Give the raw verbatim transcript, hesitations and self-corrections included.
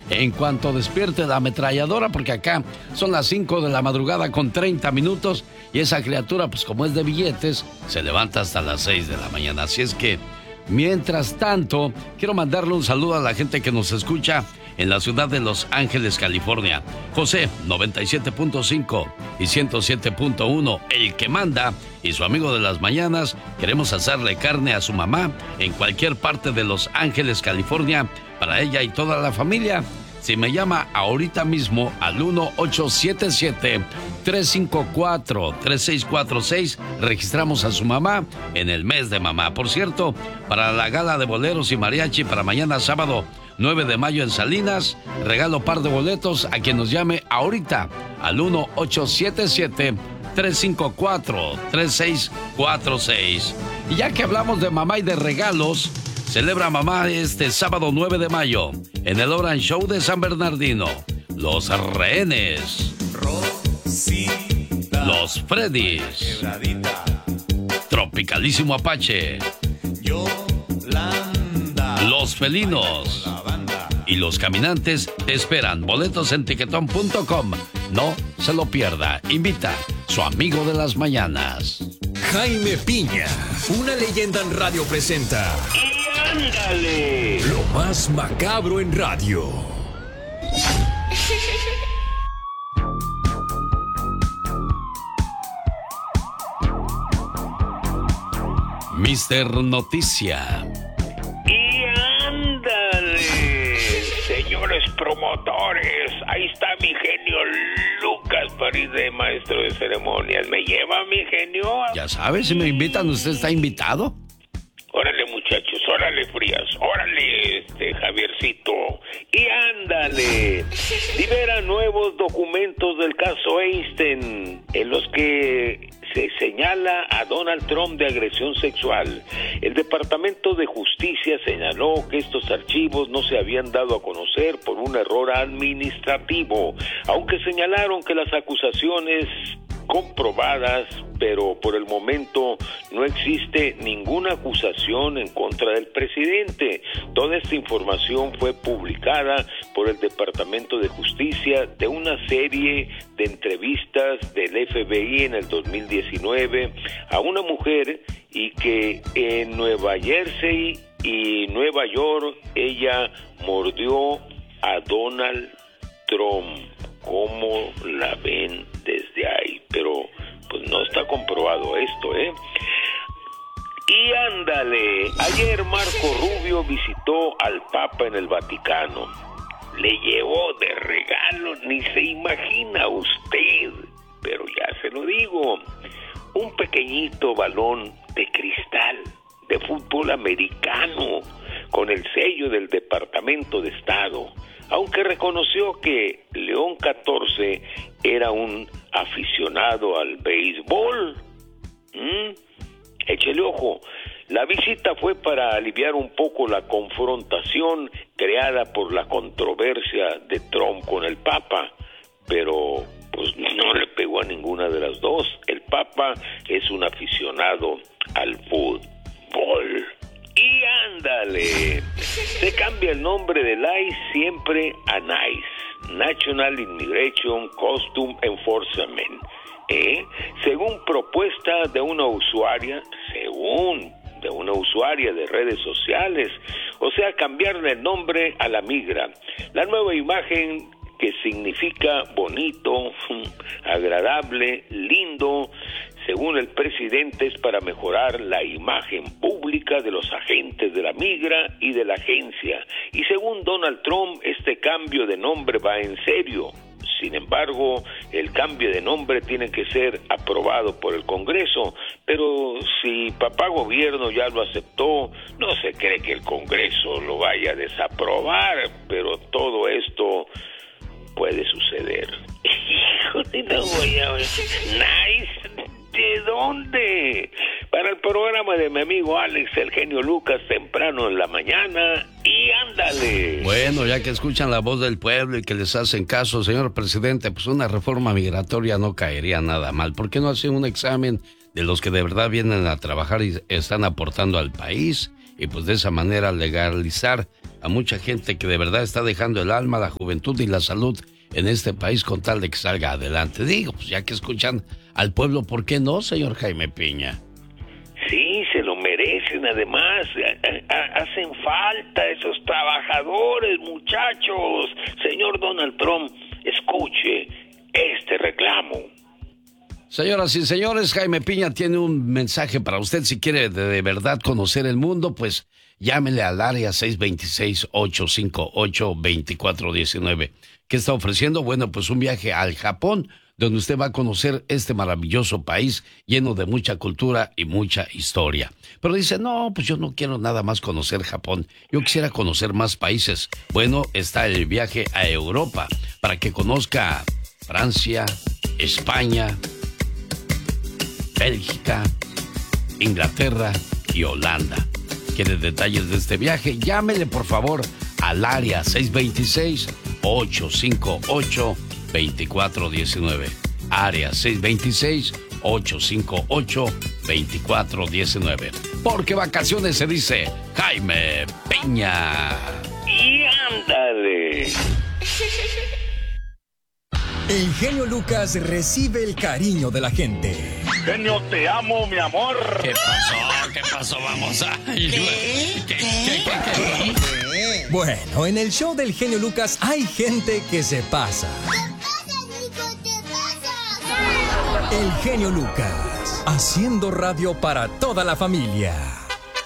en cuanto despierte la ametralladora, porque acá son las cinco de la madrugada con treinta minutos y esa criatura, pues como es de billetes, se levanta hasta las seis de la mañana. Así es que, mientras tanto, quiero mandarle un saludo a la gente que nos escucha en la ciudad de Los Ángeles, California. José, noventa y siete punto cinco y ciento siete punto uno, el que manda, y su amigo de las mañanas. Queremos hacerle carne a su mamá en cualquier parte de Los Ángeles, California, para ella y toda la familia. Si me llama ahorita mismo al uno ocho siete siete, tres cinco cuatro, tres seis cuatro seis, registramos a su mamá en el mes de mamá. Por cierto, para la gala de boleros y mariachi para mañana sábado nueve de mayo en Salinas, regalo par de boletos a quien nos llame ahorita al uno ocho siete siete, tres cinco cuatro, tres seis cuatro seis. Y ya que hablamos de mamá y de regalos, celebra mamá este sábado nueve de mayo en el Orange Show de San Bernardino. Los Rehenes, Rosita, Los Freddys, Quebradita, Tropicalísimo Apache, Yolanda, Los Felinos y Los Caminantes te esperan. Boletos en tiquetón punto com. No se lo pierda. Invita su amigo de las mañanas. Jaime Piña, una leyenda en radio, presenta ¡Y ándale! Lo más macabro en radio. Mister Noticia. ¡Y ándale! Señores promotores, ahí está mi genio Lucas París, de maestro de ceremonias. ¿Me lleva mi genio? Ya sabes, si me invitan, ¿usted está invitado? Órale, muchachos, órale, Frías, órale, este, Javiercito, y ándale. Libera nuevos documentos del caso Einstein, en los que se señala a Donald Trump de agresión sexual. El Departamento de Justicia señaló que estos archivos no se habían dado a conocer por un error administrativo, aunque señalaron que las acusaciones comprobadas, pero por el momento no existe ninguna acusación en contra del presidente. Toda esta información fue publicada por el Departamento de Justicia de una serie de entrevistas del F B I en el dos mil diecinueve a una mujer, y que en Nueva Jersey y Nueva York ella mordió a Donald Trump. ¿Cómo la ven desde ahí? Pero pues no está comprobado esto, ¿eh? Y ándale, ayer Marco Rubio visitó al Papa en el Vaticano. Le llevó de regalo, ni se imagina usted, pero ya se lo digo, un pequeñito balón de cristal de fútbol americano con el sello del Departamento de Estado, aunque reconoció que León catorce era un aficionado al béisbol. ¿Mm? Échele ojo. La visita fue para aliviar un poco la confrontación creada por la controversia de Trump con el Papa, pero pues no le pegó a ninguna de las dos. El Papa es un aficionado al fútbol. Y ándale, se cambia el nombre del I C E siempre a NICE, National Immigration Custom Enforcement, ¿eh? Según propuesta de una usuaria, según de una usuaria de redes sociales, o sea, cambiarle el nombre a la migra. La nueva imagen, que significa bonito, agradable, lindo, según el presidente, es para mejorar la imagen pública de los agentes de la migra y de la agencia. Y según Donald Trump, este cambio de nombre va en serio. Sin embargo, el cambio de nombre tiene que ser aprobado por el Congreso, pero si papá gobierno ya lo aceptó, no se cree que el Congreso lo vaya a desaprobar, pero todo esto puede suceder. Hijo de la guayaba. Nice. ¿De dónde? Para el programa de mi amigo Alex, el genio Lucas, temprano en la mañana. Y ándale. Bueno, ya que escuchan la voz del pueblo y que les hacen caso, señor presidente, pues una reforma migratoria no caería nada mal. ¿Por qué no hacen un examen de los que de verdad vienen a trabajar y están aportando al país? Y pues de esa manera legalizar a mucha gente que de verdad está dejando el alma, la juventud y la salud en este país con tal de que salga adelante. Digo, pues ya que escuchan al pueblo, ¿por qué no, señor Jaime Piña? Sí, se lo merecen, además, a, a, hacen falta esos trabajadores, muchachos. Señor Donald Trump, escuche este reclamo. Señoras y señores, Jaime Piña tiene un mensaje para usted. Si quiere de, de verdad conocer el mundo, pues llámele al área seis dos seis, ocho cinco ocho, dos cuatro uno nueve. ¿Qué está ofreciendo? Bueno, pues un viaje al Japón, donde usted va a conocer este maravilloso país lleno de mucha cultura y mucha historia. Pero dice, no, pues yo no quiero nada más conocer Japón, yo quisiera conocer más países. Bueno, está el viaje a Europa, para que conozca Francia, España, Bélgica, Inglaterra y Holanda. ¿Quiere detalles de este viaje? Llámele por favor al área seis dos seis, ocho cinco ocho, dos cuatro uno nueve. Área seis dos seis, ocho cinco ocho, dos cuatro uno nueve. Porque vacaciones se dice Jaime Piña. Y ándale. El genio Lucas recibe el cariño de la gente. Genio, te amo, mi amor. ¿Qué pasó? ¿Qué pasó? Vamos a... ¿Qué? ¿Qué? ¿Qué? ¿Qué? ¿Qué? Bueno, en el show del genio Lucas hay gente que se pasa. ¿Qué pasa, Nico? ¿Qué pasa? El genio Lucas, haciendo radio para toda la familia.